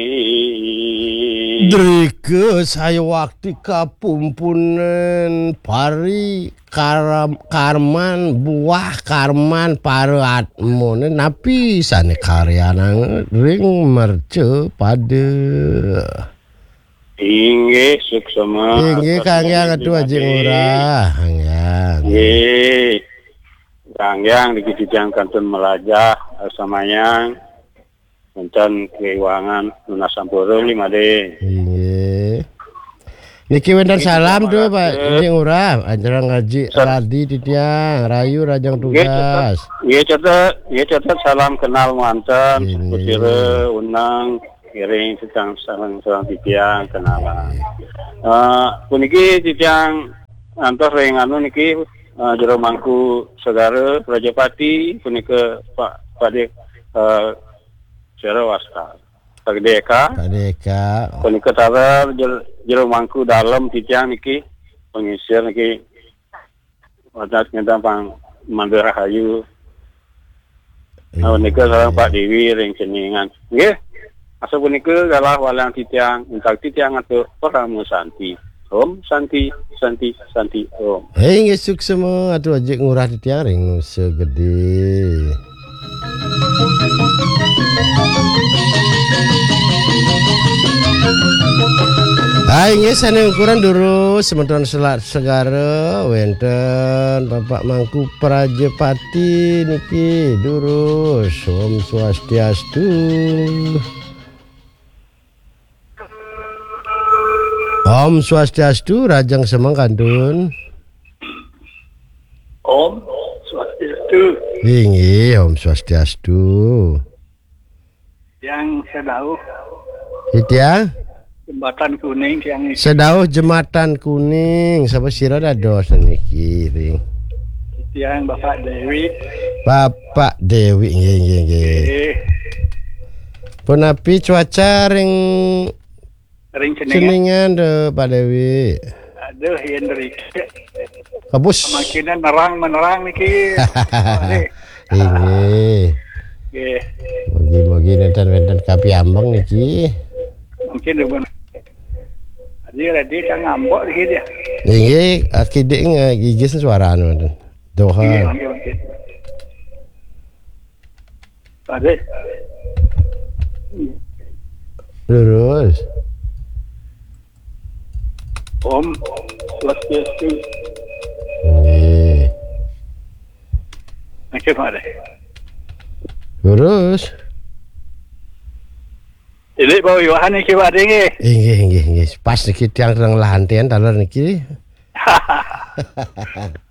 Drike saya waktu kapumpunan pari karman buah karman paratmu napi sana karya nang ring merce pada Inggih suksema. Inggih Kang Yang aduh aja murah Inggih Kang Yang dikijang kantun melajah samanya Enten keuangan lunas sampurung 5D. Iya. Niki wendan salam tuh Pak Jeng Urah, ajarang ngaji radi titiang, rayu rajang tugas. Iya catat salam kenal manten, kutire unang kiring tentang sarang titiang kenalan. Puniki titiang antos ring anu niki jero mangku segara Rajapati punike Pak Pade Jero wasta. Kadeka. Punika tara jero mangku dalam titiang niki pengisir niki wadat ngenta pang Mandara Hayu. Punika sareng Pak Dewi ring ceningan. Nggih. Asa punika galah walang titiang entak titiang atuh paramu santi. Om santi om. Nggih suksema atuh ajek ngurah titiang ring segede. Hai nggih sane ukuran duru sementon selat segara wenten Bapak Mangku Prajepati niki durus Om Swastiastu. Om Swastiastu rajang semang kantun. Om Swastiastu. Nggih Om Swastiastu. Yang sedauh Itiang Jembatan Kuning yang sedauh Jembatan Kuning sapa sira dados niki ring. Yang Bapak Dewi. Bapak Dewi nggih. Punapi cuaca ring ceningan de Pak Dewi. Aduh Hendrik. Kabus. Makinan menerang niki. Nggih. Nggih. Mugi-mugi nenten kapi ambang niki. Mungkin demen. Jadi kan ngambok di dia. Nggih, akidik ngigis suara anu. Doha. Pade. Lurus. Om Swastiastu. Nggih. Macam mana? Lurus. Ini bawa Yohan niki Pak Dengi. Nggih. Pas niki tiang teng lahantian taler niki.